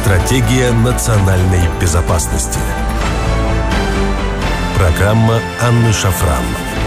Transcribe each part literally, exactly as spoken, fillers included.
Стратегия национальной безопасности. Программа Анны Шафран.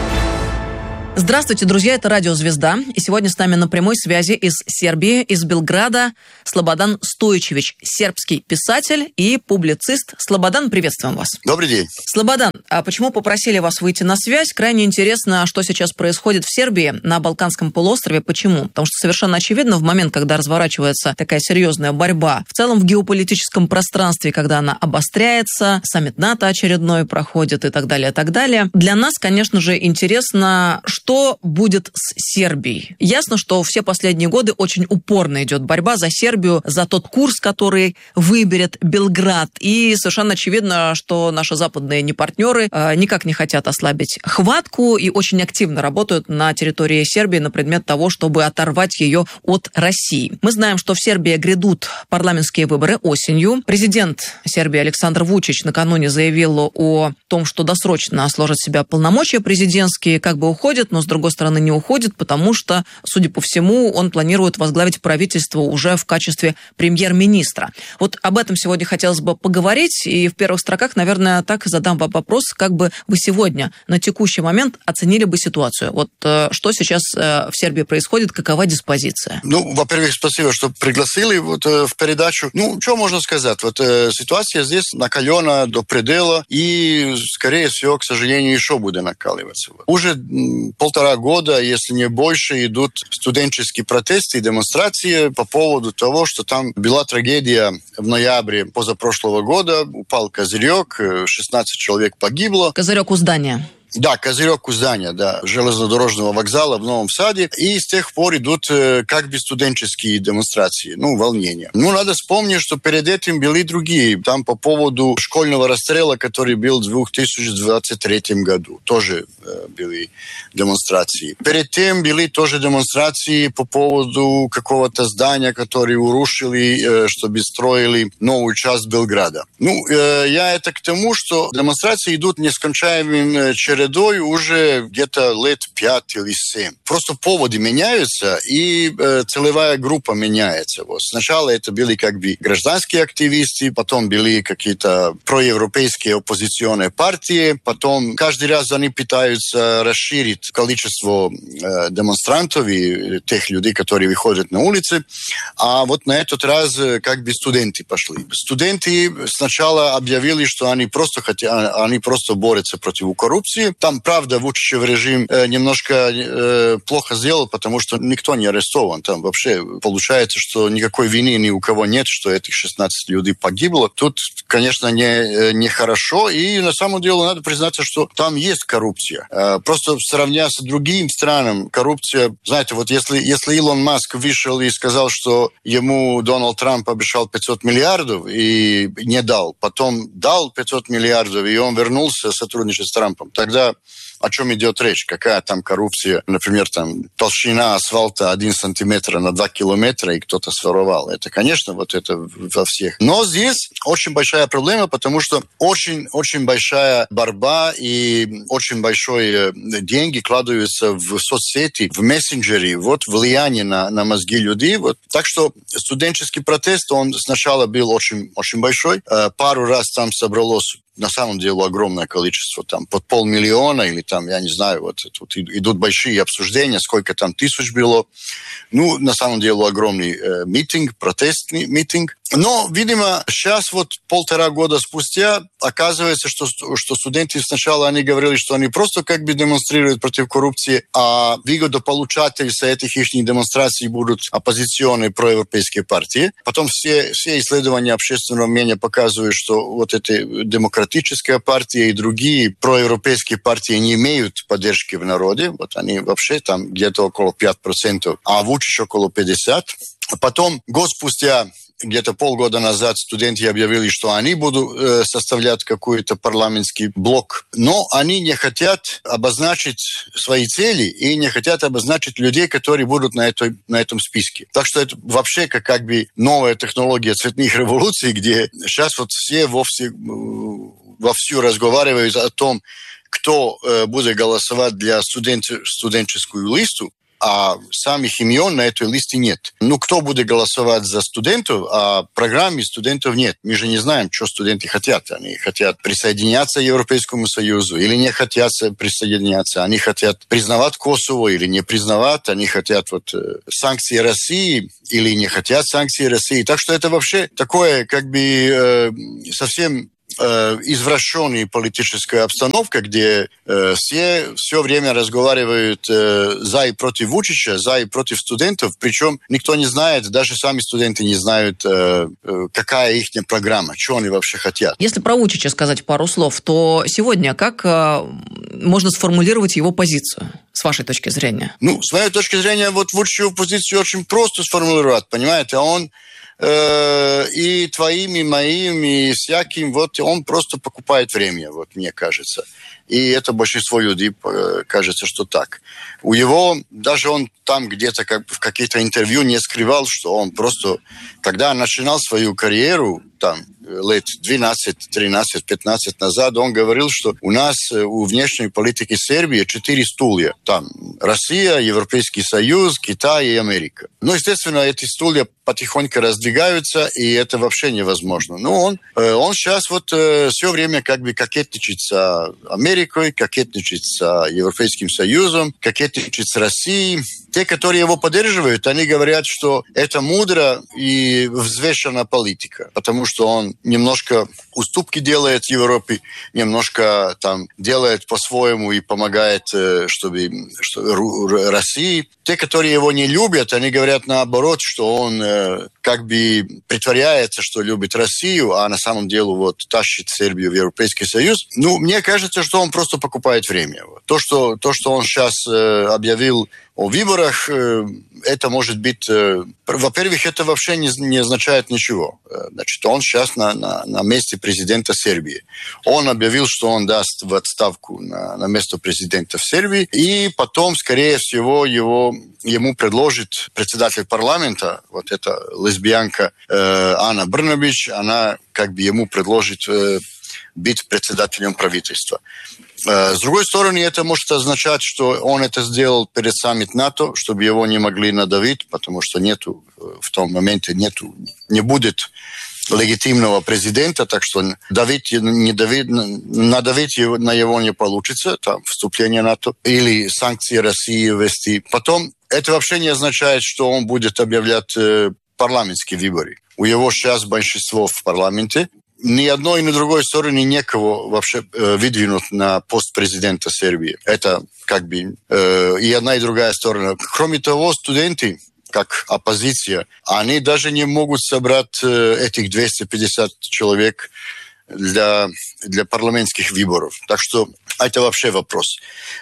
Здравствуйте, друзья, это Радио Звезда. И сегодня с нами на прямой связи из Сербии, из Белграда, Слободан Стоичевич, сербский писатель и публицист. Слободан, приветствуем вас. Добрый день. Слободан, а почему попросили вас выйти на связь? Крайне интересно, что сейчас происходит в Сербии, на Балканском полуострове. Почему? Потому что совершенно очевидно, в момент, когда разворачивается такая серьезная борьба, в целом в геополитическом пространстве, когда она обостряется, саммит НАТО очередной проходит и так далее, и так далее. Для нас, конечно же, интересно, что Что будет с Сербией? Ясно, что все последние годы очень упорно идет борьба за Сербию, за тот курс, который выберет Белград. И совершенно очевидно, что наши западные непартнеры э, никак не хотят ослабить хватку и очень активно работают на территории Сербии на предмет того, чтобы оторвать ее от России. Мы знаем, что в Сербии грядут парламентские выборы осенью. Президент Сербии Александр Вучич накануне заявил о том, что досрочно сложит в себя полномочия президентские, как бы уходит, но, с другой стороны, не уходит, потому что, судя по всему, он планирует возглавить правительство уже в качестве премьер-министра. Вот об этом сегодня хотелось бы поговорить, и в первых строках, наверное, так и задам вам вопрос, как бы вы сегодня на текущий момент оценили бы ситуацию? Вот что сейчас в Сербии происходит, какова диспозиция? Ну, во-первых, спасибо, что пригласили вот, в передачу. Ну, что можно сказать? Вот ситуация здесь накалена до предела, и, скорее всего, к сожалению, еще будет накаливаться. Уже полтора года, если не больше, идут студенческие протесты и демонстрации по поводу того, что там была трагедия в ноябре позапрошлого года. Упал козырек, шестнадцать человек погибло. Козырек у здания. Да, козырек у здания, да, железнодорожного вокзала в Новом Саде. И с тех пор идут э, как бы студенческие демонстрации, ну, волнения. Ну, надо вспомнить, что перед этим были другие. Там по поводу школьного расстрела, который был в две тысячи двадцать третьем году, тоже э, были демонстрации. Перед тем были тоже демонстрации по поводу какого-то здания, которое урушили, э, чтобы строили новую часть Белграда. Ну, э, я это к тому, что демонстрации идут нескончаемым э, чередом уже где-то лет пять или семь. Просто поводы меняются, и э, целевая группа меняется. Вот. Сначала это были как бы гражданские активисты, потом были какие-то проевропейские оппозиционные партии, потом каждый раз они пытаются расширить количество э, демонстрантов и тех людей, которые выходят на улицы. А вот на этот раз э, как бы студенты пошли. Студенты сначала объявили, что они просто хотят, они просто борются против коррупции. Там, правда, Вучичев режим э, немножко э, плохо сделал, потому что никто не арестован. Там вообще получается, что никакой вины ни у кого нет, что этих шестнадцать людей погибло. Тут, конечно, не, не хорошо. И на самом деле надо признаться, что там есть коррупция. Э, просто сравняя с другим странам, коррупция... Знаете, вот если, если Илон Маск вышел и сказал, что ему Дональд Трамп обещал пятьсот миллиардов и не дал, потом дал пятьсот миллиардов, и он вернулся сотрудничать с Трампом, тогда о чем идет речь? Какая там коррупция? Например, там толщина асфальта один сантиметр на два километра, и кто-то своровал. Это, конечно, вот это во всех. Но здесь очень большая проблема, потому что очень-очень большая борьба и очень большие деньги кладываются в соцсети, в мессенджеры, вот влияние на, на мозги людей. Вот. Так что студенческий протест, он сначала был очень, очень большой. Пару раз там собралось на самом деле огромное количество, там, под полмиллиона, или там, я не знаю, вот тут идут большие обсуждения, сколько там тысяч было. Ну, на самом деле огромный э, митинг, протестный митинг. Но, видимо, сейчас вот полтора года спустя оказывается, что, что студенты сначала они говорили, что они просто как бы демонстрируют против коррупции, а выгодополучатели с этих их демонстраций будут оппозиционные проевропейские партии. Потом все, все исследования общественного мнения показывают, что вот эти демократическая партия и другие проевропейские партии не имеют поддержки в народе. Вот они вообще там где-то около пять процентов, а Вучич около пятьдесят процентов. Потом, год спустя, где-то полгода назад студенты объявили, что они будут э, составлять какой-то парламентский блок, но они не хотят обозначить свои цели и не хотят обозначить людей, которые будут на, этой, на этом списке. Так что это вообще как, как бы новая технология цветных революций, где сейчас вот все вовсе, вовсю разговаривают о том, кто э, будет голосовать для студент, студенческую листу. а самих имен на этой листе нет. Ну, кто будет голосовать за студентов, а в программе студентов нет. Мы же не знаем, что студенты хотят. Они хотят присоединяться к Европейскому Союзу или не хотят присоединяться. Они хотят признавать Косово или не признавать. Они хотят вот санкции России или не хотят санкции России. Так что это вообще такое, как бы, э, совсем э, извращенная политическая обстановка, где э, все все время разговаривают э, за и против Вучича, за и против студентов, причем никто не знает, даже сами студенты не знают, э, э, какая их программа, что они вообще хотят. Если про Вучича сказать пару слов, то сегодня как э, можно сформулировать его позицию, с вашей точки зрения? Ну, с моей точки зрения, вот Вучичеву позицию очень просто сформулировать, понимаете, он э, и твоим, и моим, и всяким, вот он просто покупает время, вот мне кажется. И это большинство людей кажется, что так. У него, даже он там где-то как в каких-то интервью не скрывал, что он просто, когда начинал свою карьеру, там, лет двенадцать, тринадцать, пятнадцать назад, он говорил, что у нас у внешней политики Сербии четыре стулья. Там Россия, Европейский Союз, Китай и Америка. Ну, естественно, эти стулья потихоньку раздвигаются, и это вообще невозможно. Но он, он сейчас вот все время как бы кокетничает с Америкой, кокетничает с Европейским Союзом, кокетничает с Россией. Те, которые его поддерживают, они говорят, что это мудро и взвешенная политика, потому что он немножко уступки делает Европе, немножко там делает по-своему и помогает, чтобы, чтобы России. Те, которые его не любят, они говорят наоборот, что он как бы притворяется, что любит Россию, а на самом деле вот тащит Сербию в Европейский Союз. Ну, мне кажется, что он просто покупает время. То, что, то, что он сейчас объявил о выборах, это может быть... Во-первых, это вообще не, не означает ничего. Значит, он сейчас на, на, на месте президента Сербии. Он объявил, что он даст в отставку на, на место президента в Сербии, и потом, скорее всего, его, ему предложит председатель парламента, вот эта лесбиянка э, Ана Брнабич, она как бы ему предложит э, быть председателем правительства. С другой стороны, это может означать, что он это сделал перед саммитом НАТО, чтобы его не могли надавить, потому что нету, в том моменте нету, не будет легитимного президента, так что давить, не давить, надавить его, на его не получится, там, вступление в НАТО, или санкции России ввести. Потом, это вообще не означает, что он будет объявлять э, парламентские выборы. У него сейчас большинство в парламенте. Ни одной, ни другой стороны некого вообще э, выдвинуть на пост президента Сербии. Это как бы э, и одна, и другая сторона. Кроме того, студенты, как оппозиция, они даже не могут собрать э, этих двести пятьдесят человек для, для парламентских выборов. Так что это вообще вопрос.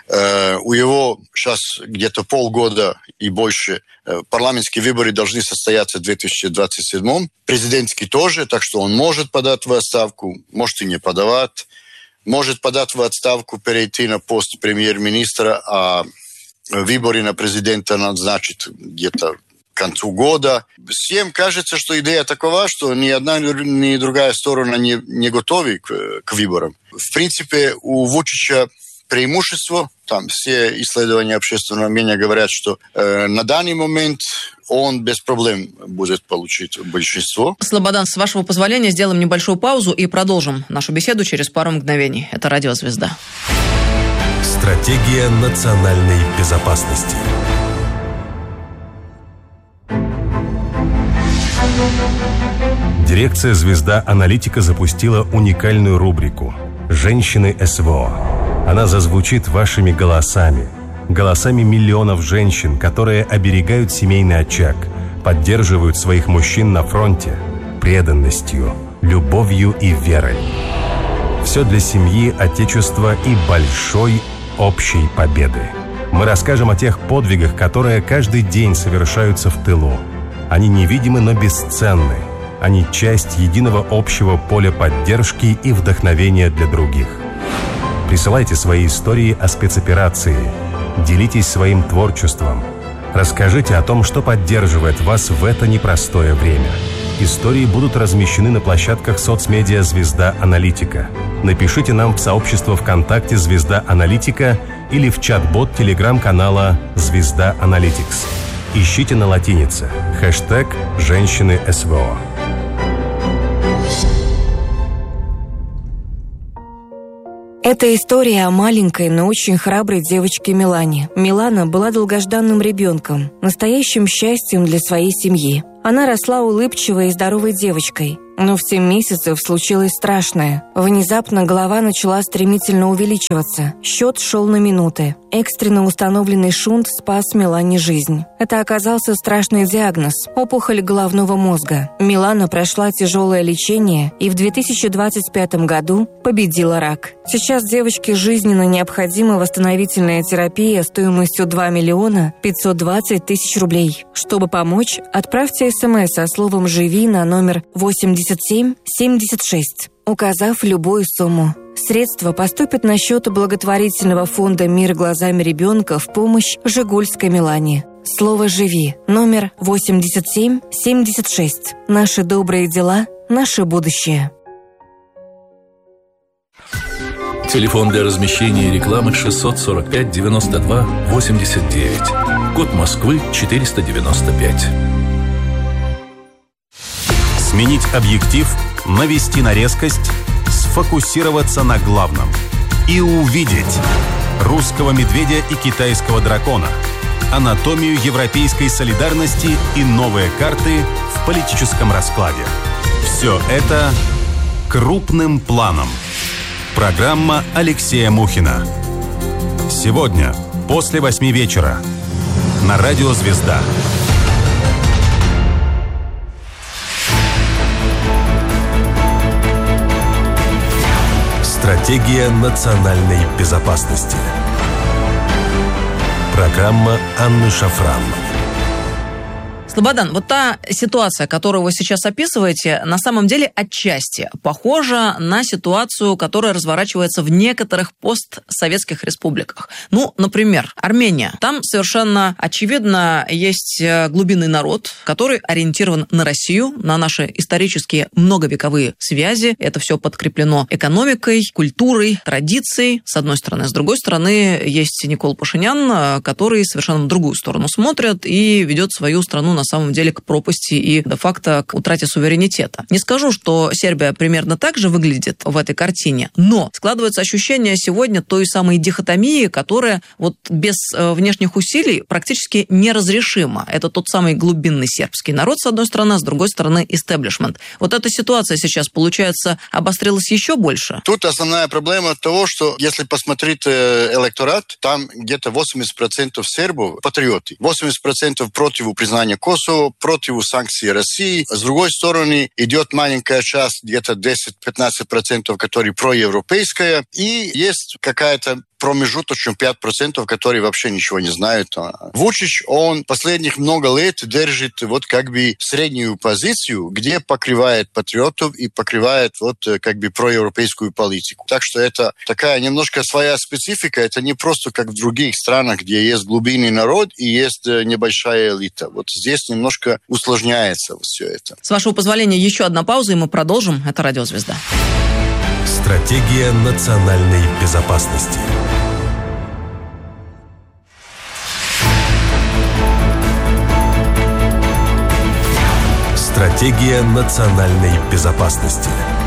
Э, у него сейчас где-то полгода и больше. Э, парламентские выборы должны состояться в две тысячи двадцать седьмом. Президентские тоже, так что он может подать в отставку, может и не подавать. Может подать в отставку, перейти на пост премьер-министра, а выборы на президента назначить где-то к концу года. Всем кажется, что идея такова, что ни одна, ни другая сторона не, не готовы к, к выборам. В принципе, у Вучича преимущество. Там все исследования общественного мнения говорят, что э, на данный момент он без проблем будет получить большинство. Слободан, с вашего позволения, сделаем небольшую паузу и продолжим нашу беседу через пару мгновений. Это «Радио Звезда». Стратегия национальной безопасности. Дирекция «Звезда Аналитика» запустила уникальную рубрику «Женщины СВО». Она зазвучит вашими голосами, голосами миллионов женщин, которые оберегают семейный очаг, поддерживают своих мужчин на фронте преданностью, любовью и верой. Все для семьи, отечества и большой общей победы. Мы расскажем о тех подвигах, которые каждый день совершаются в тылу. Они невидимы, но бесценны. Они часть единого общего поля поддержки и вдохновения для других. Присылайте свои истории о спецоперации. Делитесь своим творчеством. Расскажите о том, что поддерживает вас в это непростое время. Истории будут размещены на площадках соцмедиа «Звезда Аналитика». Напишите нам в сообщество ВКонтакте «Звезда Аналитика» или в чат-бот телеграм-канала «Звезда Аналитикс». Ищите на латинице хэштег «Женщины СВО». Это история о маленькой, но очень храброй девочке Милане. Милана была долгожданным ребенком, настоящим счастьем для своей семьи. Она росла улыбчивой и здоровой девочкой. Но в семь месяцев случилось страшное. Внезапно голова начала стремительно увеличиваться. Счет шел на минуты. Экстренно установленный шунт спас Милане жизнь. Это оказался страшный диагноз – опухоль головного мозга. Милана прошла тяжелое лечение и в две тысячи двадцать пятом году победила рак. Сейчас девочке жизненно необходима восстановительная терапия стоимостью два миллиона пятьсот двадцать тысяч рублей. Чтобы помочь, отправьте смс со словом «Живи» на номер восемьдесят семь семьдесят шесть, указав любую сумму. Средства поступят на счет благотворительного фонда «Мир глазами ребенка» в помощь Жигульской Милане. Слово «Живи» номер восемьдесят семь семьдесят шесть. Наши добрые дела, наше будущее. Телефон для размещения рекламы шестьсот сорок пять девяносто два восемьдесят девять. Код Москвы четыреста девяносто пять. Сменить объектив, навести на резкость, сфокусироваться на главном и увидеть русского медведя и китайского дракона, анатомию европейской солидарности и новые карты в политическом раскладе. Все это крупным планом. Программа Алексея Мухина. Сегодня после восьми вечера на радио «Звезда». Стратегия национальной безопасности. Программа Анны Шафран. Слободан, вот та ситуация, которую вы сейчас описываете, на самом деле отчасти похожа на ситуацию, которая разворачивается в некоторых постсоветских республиках. Ну, например, Армения. Там совершенно очевидно есть глубинный народ, который ориентирован на Россию, на наши исторические многовековые связи. Это все подкреплено экономикой, культурой, традицией, с одной стороны. С другой стороны, есть Никол Пашинян, который совершенно в другую сторону смотрит и ведет свою страну на на самом деле к пропасти и де-факто к утрате суверенитета. Не скажу, что Сербия примерно так же выглядит в этой картине, но складывается ощущение сегодня той самой дихотомии, которая вот без внешних усилий практически неразрешима. Это тот самый глубинный сербский народ, с одной стороны, а с другой стороны истеблишмент. Вот эта ситуация сейчас, получается, обострилась еще больше? Тут основная проблема того, что если посмотреть электорат, там где-то восемьдесят процентов сербов патриоты, восемьдесят процентов против признания Косово, против санкций России. С другой стороны, идет маленькая часть, где-то десять-пятнадцать процентов, которые проевропейская. И есть какая-то промежуточно пять процентов, которые вообще ничего не знают. Вучич, он последних много лет держит вот как бы среднюю позицию, где покрывает патриотов и покрывает вот как бы проевропейскую политику. Так что это такая немножко своя специфика. Это не просто как в других странах, где есть глубинный народ и есть небольшая элита. Вот здесь немножко усложняется все это. С вашего позволения, еще одна пауза, и мы продолжим. Это «Радио Звезда». Стратегия национальной безопасности. Стратегия национальной безопасности.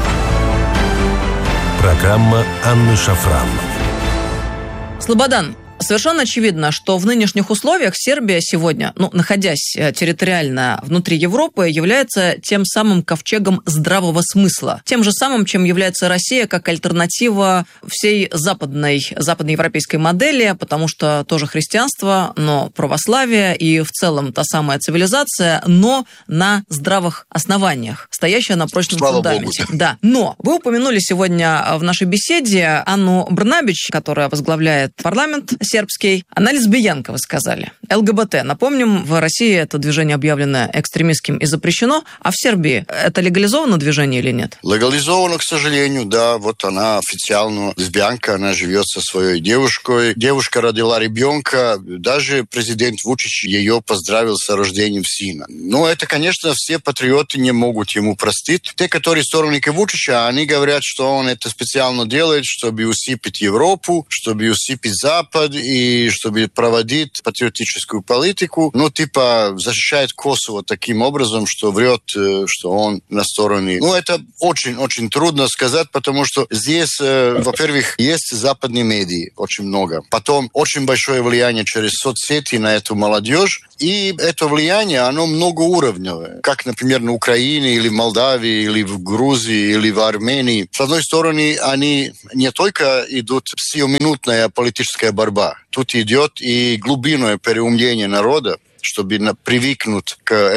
Программа Анны Шафран. Слободан, совершенно очевидно, что в нынешних условиях Сербия сегодня, ну, находясь территориально внутри Европы, является тем самым ковчегом здравого смысла. Тем же самым, чем является Россия как альтернатива всей западной, западноевропейской модели, потому что тоже христианство, но православие и в целом та самая цивилизация, но на здравых основаниях, стоящая на прочном Слава фундаменте. Богу. Да. Но вы упомянули сегодня в нашей беседе Анну Брнабич, которая возглавляет парламент сербский. Она лесбиянка, вы сказали. ЛГБТ. Напомним, в России это движение объявлено экстремистским и запрещено, а в Сербии это легализовано движение или нет? Легализовано, к сожалению, да. Вот она официально лесбиянка, она живет со своей девушкой. Девушка родила ребенка. Даже президент Вучич ее поздравил с рождением сына. Но это, конечно, все патриоты не могут ему простить. Те, которые сторонники Вучича, они говорят, что он это специально делает, чтобы усыпить Европу, чтобы усыпить Запад и чтобы проводить патриотическую политику. Ну, типа, защищает Косово таким образом, что врет, что он на стороне. Ну, это очень-очень трудно сказать, потому что здесь, во-первых, есть западные медиа, очень много. Потом очень большое влияние через соцсети на эту молодежь. И это влияние, оно многоуровневое. Как, например, на Украине, или в Молдавии, или в Грузии, или в Армении. С одной стороны, они не только идут сиюминутная политическая борьба. Тут идет и глубинное переумление народа, чтобы привыкнуть к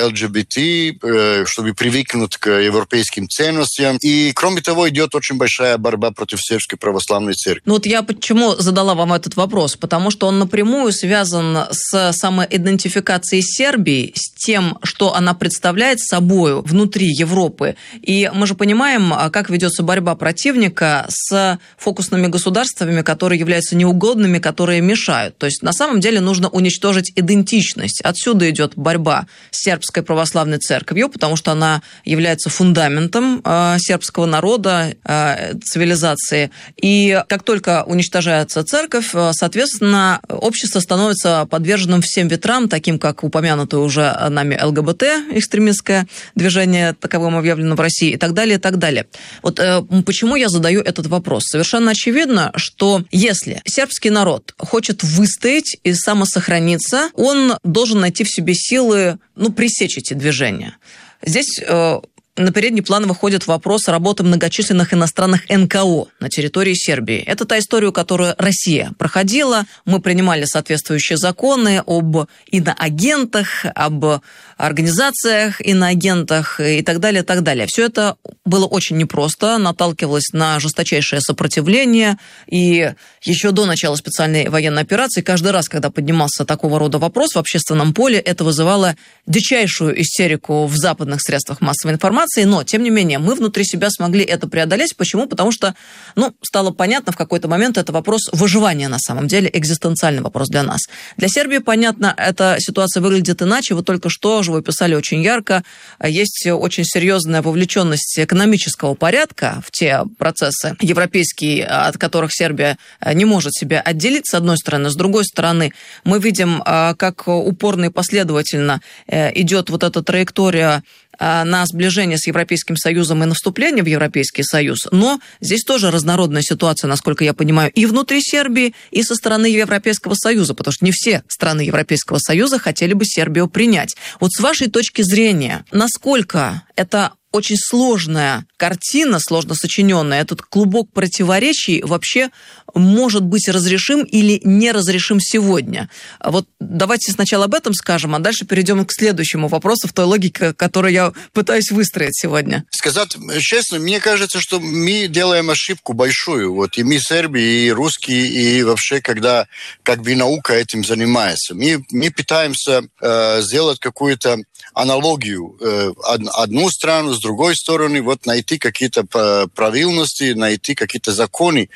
ЛГБТ, чтобы привыкнуть к европейским ценностям. И, кроме того, идет очень большая борьба против Сербской православной церкви. Ну вот я почему задала вам этот вопрос? Потому что он напрямую связан с самоидентификацией Сербии, с тем, что она представляет собой внутри Европы. И мы же понимаем, как ведется борьба противника с фокусными государствами, которые являются неугодными, которые мешают. То есть на самом деле нужно уничтожить идентичность. Отсюда идет борьба с сербской православной церковью, потому что она является фундаментом э, сербского народа, э, цивилизации. И как только уничтожается церковь, э, соответственно, общество становится подверженным всем ветрам, таким как упомянутое уже нами ЛГБТ, экстремистское движение, таковым объявлено в России, и так далее, и так далее. Вот э, почему я задаю этот вопрос? Совершенно очевидно, что если сербский народ хочет выстоять и самосохраниться, он должен найти в себе силы, ну, пресечь эти движения. Здесь э, на передний план выходит вопрос работы многочисленных иностранных эн ка о на территории Сербии. Это та история, которую Россия проходила. Мы принимали соответствующие законы об иноагентах, об организациях иноагентах и так далее, и так далее. Все это было очень непросто, наталкивалось на жесточайшее сопротивление. И еще до начала специальной военной операции, каждый раз, когда поднимался такого рода вопрос в общественном поле, это вызывало дичайшую истерику в западных средствах массовой информации. Но, тем не менее, мы внутри себя смогли это преодолеть. Почему? Потому что, ну, стало понятно в какой-то момент, это вопрос выживания на самом деле, экзистенциальный вопрос для нас. Для Сербии, понятно, эта ситуация выглядит иначе. Вы только что же вы писали очень ярко. Есть очень серьезная вовлеченность экономического порядка в те процессы европейские, от которых Сербия не может себя отделить, с одной стороны. С другой стороны, мы видим, как упорно и последовательно идет вот эта траектория на сближение с Европейским Союзом и на вступление в Европейский Союз. Но здесь тоже разнородная ситуация, насколько я понимаю, и внутри Сербии, и со стороны Европейского Союза, потому что не все страны Европейского Союза хотели бы Сербию принять. Вот с вашей точки зрения, насколько это очень сложная картина, сложно сочиненная, этот клубок противоречий вообще может быть разрешим или неразрешим сегодня? Вот давайте сначала об этом скажем, а дальше перейдем к следующему вопросу в той логике, которую я пытаюсь выстроить сегодня. Сказать честно, мне кажется, что мы делаем ошибку большую. Вот и мы, сербы, и русские, и вообще, когда как бы наука этим занимается. Мы, мы пытаемся э, сделать какую-то аналогию. Э, одну страну с другой стороны, вот найти какие-то правильности, найти какие-то законы.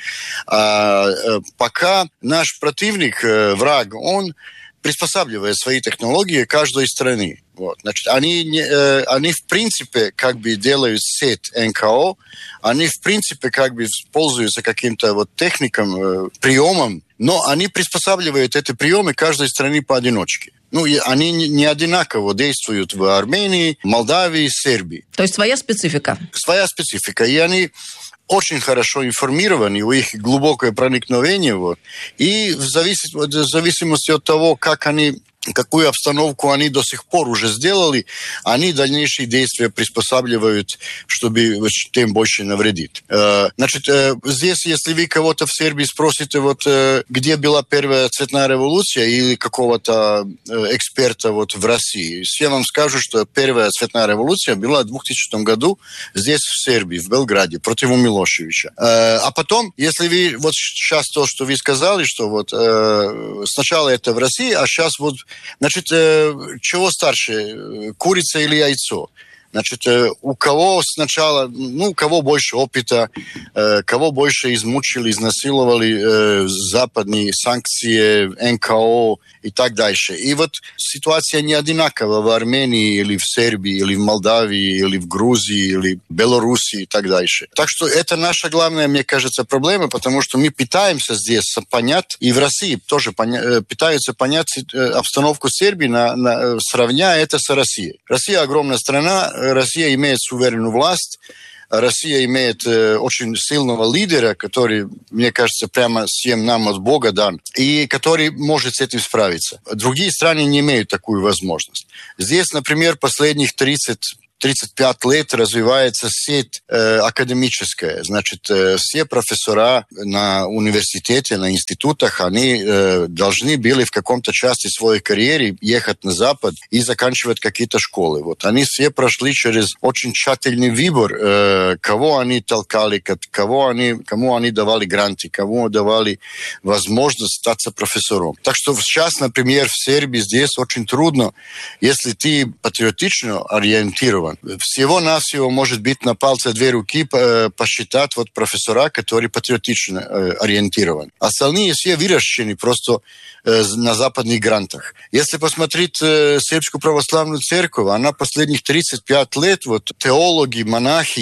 А, пока наш противник, враг, он приспосабливает свои технологии каждой страны. Вот. Значит, они, не, они в принципе как бы делают сеть эн ка о, они в принципе как бы пользуются каким-то вот техником, приемом, но они приспосабливают эти приемы каждой страны поодиночке. Ну, и они не одинаково действуют в Армении, Молдавии, Сербии. То есть своя специфика? Своя специфика. И они очень хорошо информированы, у них глубокое проникновение. Вот. И в зависимости, в зависимости от того, как они какую обстановку они до сих пор уже сделали, они дальнейшие действия приспосабливают, чтобы тем больше навредить. Значит, здесь, если вы кого-то в Сербии спросите, вот где была первая цветная революция или какого-то эксперта вот в России, все вам скажут, что первая цветная революция была в двухтысячном году здесь, в Сербии, в Белграде, против Милошевича. А потом, если вы, вот сейчас то, что вы сказали, что вот сначала это в России, а сейчас вот значит, чего старше, курица или яйцо? Значит, у кого сначала, ну, у кого больше опыта, кого больше измучили, изнасиловали западные санкции, эн ка о и так дальше. И вот ситуация не одинакова в Армении или в Сербии, или в Молдавии, или в Грузии, или в Белоруссии и так дальше. Так что это наша главная, мне кажется, проблема, потому что мы пытаемся здесь понять, и в России тоже поня- пытаются понять обстановку Сербии, на, на, сравняя это с Россией. Россия огромная страна, Россия имеет суверенную власть, Россия имеет э, очень сильного лидера, который, мне кажется, прямо всем нам от Бога дан, и который может с этим справиться. Другие страны не имеют такую возможность. Здесь, например, последних тридцать тридцать пять лет развивается сеть э, академическая. Значит, э, все профессора на университете, на институтах, они э, должны были в каком-то части своей карьеры ехать на Запад и заканчивать какие-то школы. Вот они все прошли через очень тщательный выбор, э, кого они толкали, кого они, кому они давали гранты, кому давали возможность стать профессором. Так что сейчас, например, в Сербии здесь очень трудно, если ты патриотично ориентирован. Всего-навсего, может быть, на пальце две руки посчитать вот профессора, которые патриотично ориентированы. Остальные все выращены просто на западных грантах. Если посмотреть Сербскую православную церковь, она последних тридцать пять лет, вот теологи, монахи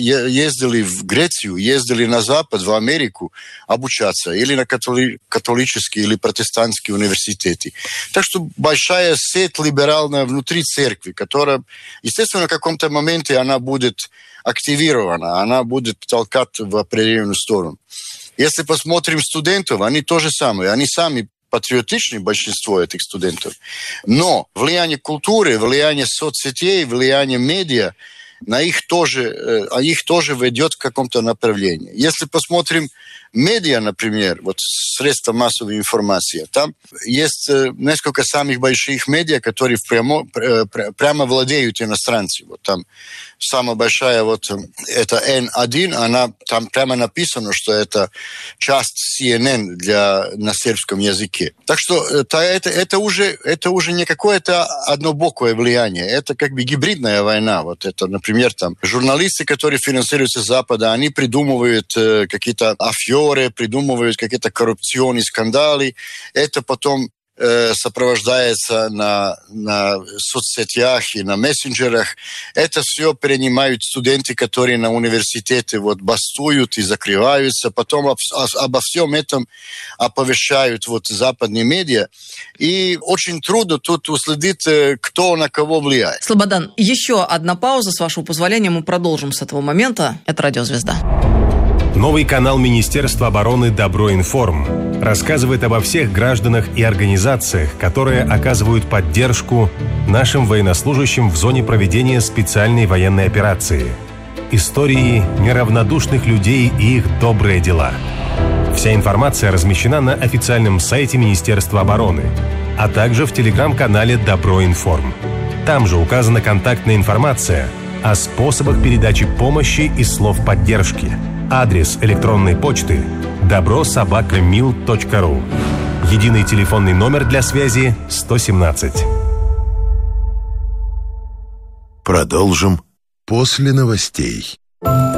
ездили в Грецию, ездили на Запад, в Америку обучаться, или на католи- католические или протестантские университеты. Так что большая сеть либеральная внутри церкви, которая, естественно, в каком-то моменте она будет активирована, она будет толкать в определенную сторону. Если посмотрим студентов, они то же самое, они сами патриотичны, большинство этих студентов, но влияние культуры, влияние соцсетей, влияние медиа на их тоже, а их тоже ведет в каком-то направлении. Если посмотрим медиа, например, вот средства массовой информации, там есть несколько самых больших медиа, которые прямо, прямо владеют иностранцы. Вот там самая большая, вот это эн один, она там прямо написано, что это часть си эн эн для, на сербском языке. Так что это, это, это, уже, это уже не какое-то однобокое влияние, это как бы гибридная война. Вот это, например, там журналисты, которые финансируются с Запада, они придумывают э, какие-то аферы, придумывают какие-то коррупционные скандалы. Это потом э, сопровождается на, на соцсетях и на мессенджерах. Это все перенимают студенты, которые на университете вот бастуют и закрываются. Потом об, обо всем этом оповещают вот западные медиа. И очень трудно тут уследить, кто на кого влияет. Слободан, еще одна пауза, с вашего позволения, мы продолжим с этого момента. Это «Радиозвезда». Новый канал Министерства обороны «Добро-Информ» рассказывает обо всех гражданах и организациях, которые оказывают поддержку нашим военнослужащим в зоне проведения специальной военной операции. Истории неравнодушных людей и их добрые дела. Вся информация размещена на официальном сайте Министерства обороны, а также в телеграм-канале «Добро-Информ». Там же указана контактная информация о способах передачи помощи и слов поддержки. Адрес электронной почты добро собака мил точка ру. Единый телефонный номер для связи сто семнадцать. Продолжим после новостей.